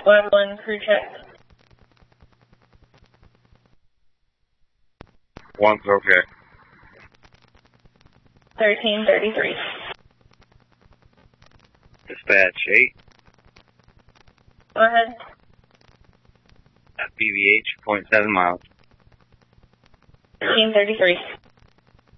1 crew check. 1's okay. 1333. Dispatch 8. Go ahead. BBH, 0.7 miles. 1333.